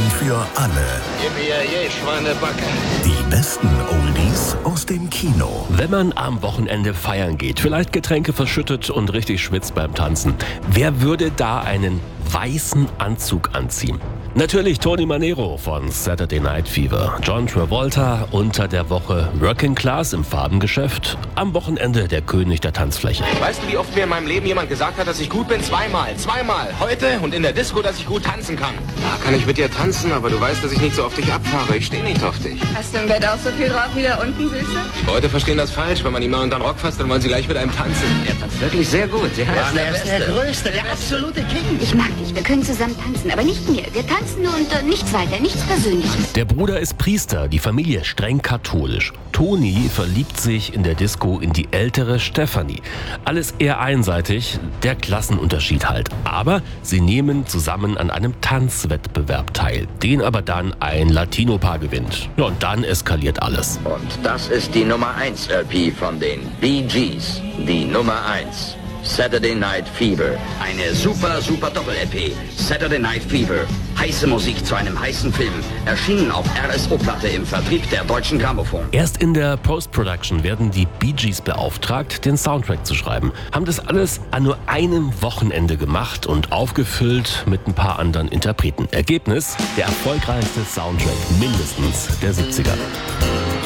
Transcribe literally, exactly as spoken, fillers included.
für alle. Gib mir je Schweinebacke. Die besten Oldies aus dem Kino. Wenn man am Wochenende feiern geht, vielleicht Getränke verschüttet und richtig schwitzt beim Tanzen, wer würde da einen weißen Anzug anziehen? Natürlich Tony Manero von Saturday Night Fever. John Travolta unter der Woche Working Class im Farbengeschäft. Am Wochenende der König der Tanzfläche. Weißt du, wie oft mir in meinem Leben jemand gesagt hat, dass ich gut bin? Zweimal. Zweimal. Heute und in der Disco, dass ich gut tanzen kann. Ja, kann ich mit dir tanzen, aber du weißt, dass ich nicht so auf dich abfahre. Ich stehe nicht auf dich. Hast du im Bett auch so viel drauf wie da unten, Süße? Leute verstehen das falsch. Wenn man ihm mal unter den Rock fasst, dann wollen sie gleich mit einem tanzen. Er tanzt wirklich sehr gut. Sie heißt Er ist der Größte, der absolute King. Ich mag dich, wir können zusammen tanzen, aber nicht mir. Wir tanzen nur und äh, nichts weiter, nichts Persönliches. Der Bruder ist Priester, die Familie streng katholisch. Toni verliebt sich in der Disco in die ältere Stefanie. Alles eher einseitig, der Klassenunterschied halt. Aber sie nehmen zusammen an einem Tanzwettbewerb teil, den aber dann ein Latino-Paar gewinnt. Ja, und dann eskaliert alles. Und das ist die Nummer eins L P von den Bee Gees. Die Nummer eins. Saturday Night Fever. Eine super, super Doppel-L P. Saturday Night Fever. Heiße Musik zu einem heißen Film. Erschienen auf R S O-Platte im Vertrieb der Deutschen Grammophon. Erst in der Post-Production werden die Bee Gees beauftragt, den Soundtrack zu schreiben. Haben das alles an nur einem Wochenende gemacht und aufgefüllt mit ein paar anderen Interpreten. Ergebnis: der erfolgreichste Soundtrack mindestens der siebziger.